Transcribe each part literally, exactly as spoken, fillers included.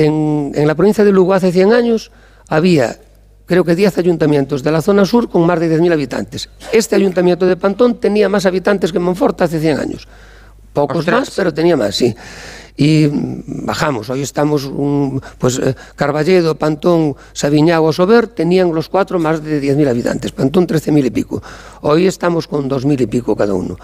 en, en la provincia de Lugo hace cien años había, creo que diez ayuntamientos de la zona sur con más de diez mil habitantes. Este ayuntamiento de Pantón tenía más habitantes que Monforte hace cien años. Pocos Ostras. más, pero tenía más, sí. Y bajamos, hoy estamos, un, pues eh, Carballedo, Pantón, Sabiñao o Sober tenían los cuatro más de diez mil habitantes, Pantón trece mil y pico. Hoy estamos con dos mil y pico cada uno.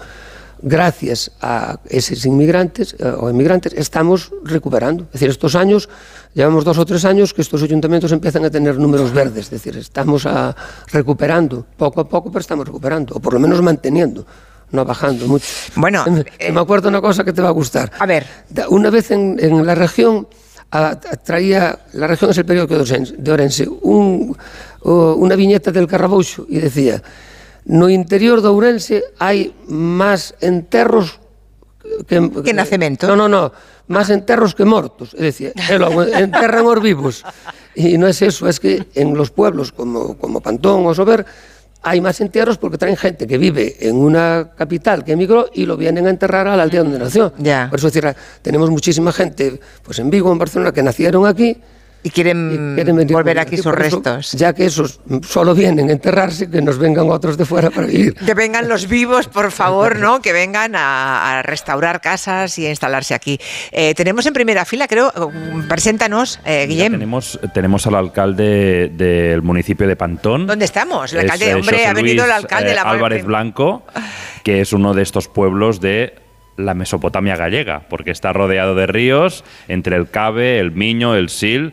Gracias a esos inmigrantes eh, o inmigrantes estamos recuperando. Es decir, estos años, llevamos dos o tres años que estos ayuntamientos empiezan a tener números verdes, es decir, estamos a, recuperando, poco a poco, pero estamos recuperando, o por lo menos manteniendo. No bajando mucho. Bueno, me, eh, me acuerdo una cosa que te va a gustar. A ver. Una vez en, en la región, a, a, traía, la región es el periódico de Orense, de Orense un, o, una viñeta del Carrabouxo y decía: no interior de Ourense hai máis enterros que, que nacementos. No, no, no, máis enterros que mortos. É dicir, enterran os vivos. E non é eso, es que en los pueblos como, como Pantón o Sober hay más entierros porque traen gente que vive en una capital que emigró y lo vienen a enterrar a la aldea donde nació. Ya. Por eso decir, tenemos muchísima gente pues en Vigo, en Barcelona, que nacieron aquí y quieren, y quieren volver aquí, aquí sus restos. Eso, ya que esos solo vienen a enterrarse, que nos vengan otros de fuera para vivir. Que vengan los vivos, por favor, ¿no? Que vengan a, a restaurar casas y a instalarse aquí. Eh, tenemos en primera fila, creo, preséntanos, eh, Guillem. Tenemos, tenemos al alcalde del municipio de Pantón. ¿Dónde estamos? El alcalde, es, hombre, José ha venido Luis, el alcalde. Eh, la Álvarez Blanco, que es uno de estos pueblos de la Mesopotamia gallega, porque está rodeado de ríos, entre el Cabe, el Miño, el Sil,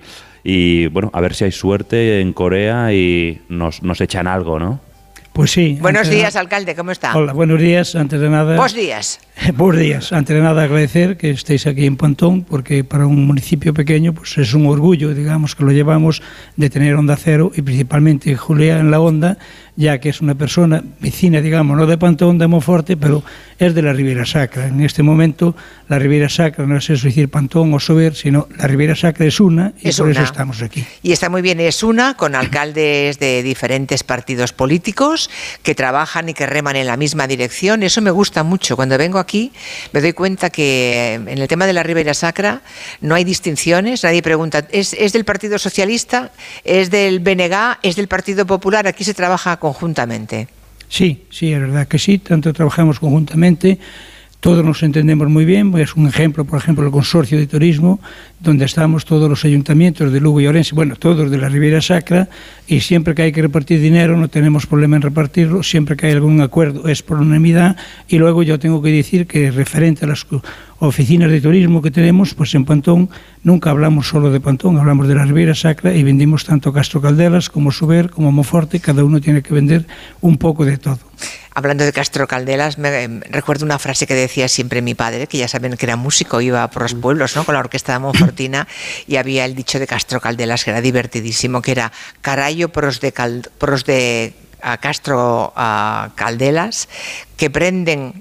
y bueno, a ver si hay suerte en Corea y nos, nos echan algo, ¿no? Pues sí. Buenos días, de... alcalde, ¿cómo está? Hola, buenos días, antes de nada... Buenos días. Buenos días, antes de nada agradecer que estéis aquí en Pantón, porque para un municipio pequeño pues es un orgullo, digamos, que lo llevamos de tener Onda Cero y principalmente Julia en la Onda, ya que es una persona vecina, digamos, no de Pantón, de Monforte, pero es de la Ribeira Sacra. En este momento la Ribeira Sacra no es eso decir Pantón o Sober, sino la Ribeira Sacra es una y es por una. eso estamos aquí. Y está muy bien, es una, con alcaldes de diferentes partidos políticos que trabajan y que reman en la misma dirección. Eso me gusta mucho. Cuando vengo aquí me doy cuenta que en el tema de la Ribeira Sacra no hay distinciones, nadie pregunta, ¿es, es del Partido Socialista? ¿Es del B N G? ¿Es del Partido Popular? Aquí se trabaja conjuntamente. Sí, sí, es verdad que sí, tanto trabajamos conjuntamente, todos nos entendemos muy bien. Es un ejemplo, por ejemplo, el consorcio de turismo, donde estamos todos los ayuntamientos de Lugo y Ourense, bueno, todos de la Ribeira Sacra, y siempre que hay que repartir dinero no tenemos problema en repartirlo, siempre que hay algún acuerdo es por unanimidad. Y luego yo tengo que decir que referente a las oficinas de turismo que tenemos, pues en Pantón nunca hablamos solo de Pantón, hablamos de la Ribeira Sacra y vendimos tanto Castro Caldelas como Sober como Monforte, cada uno tiene que vender un poco de todo. Hablando de Castro Caldelas, me, me recuerdo una frase que decía siempre mi padre, que ya saben que era músico, iba por los pueblos, ¿no?, con la orquesta de Monfortina, y había el dicho de Castro Caldelas que era divertidísimo, que era carallo pros de, cal, pros de a Castro a Caldelas, que prenden...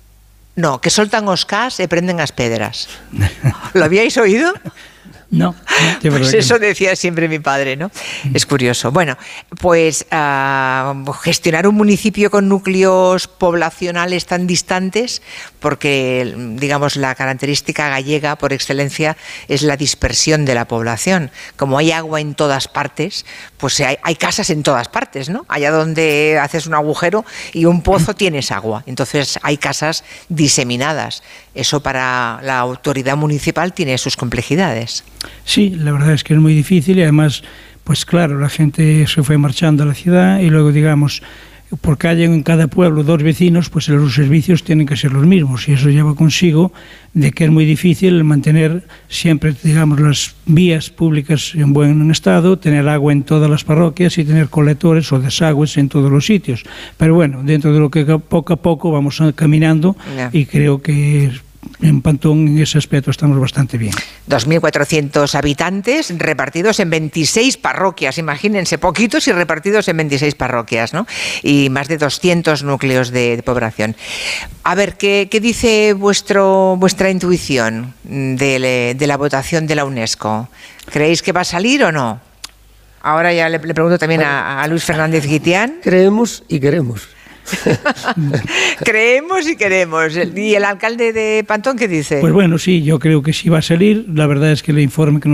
No, que soltan os cas e prenden as pedras. ¿Lo habíais oído? No, no pues eso decía siempre mi padre, ¿no? Es curioso. Bueno, pues uh, gestionar un municipio con núcleos poblacionales tan distantes, porque, digamos, la característica gallega por excelencia es la dispersión de la población. Como hay agua en todas partes, pues hay, hay casas en todas partes, ¿no? Allá donde haces un agujero y un pozo tienes agua. Entonces hay casas diseminadas. Eso para la autoridad municipal tiene sus complejidades. Sí, la verdad es que es muy difícil y además, pues claro, la gente se fue marchando a la ciudad y luego, digamos, porque hay en cada pueblo dos vecinos, pues los servicios tienen que ser los mismos y eso lleva consigo de que es muy difícil mantener siempre, digamos, las vías públicas en buen estado, tener agua en todas las parroquias y tener colectores o desagües en todos los sitios. Pero bueno, dentro de lo que poco a poco vamos caminando yeah. y creo que en Pantón en ese aspecto estamos bastante bien. dos mil cuatrocientos habitantes repartidos en veintiséis parroquias, imagínense, poquitos y repartidos en veintiséis parroquias, ¿no? Y más de doscientos núcleos de, de población. A ver, ¿qué, qué dice vuestro, vuestra intuición de, de la votación de la UNESCO? ¿Creéis que va a salir o no? Ahora ya le, le pregunto también a, a Luis Fernández Guitián. Creemos y queremos. Creemos y queremos. ¿Y el alcalde de Pantón qué dice? Pues bueno, sí, yo creo que sí va a salir. La verdad es que el informe que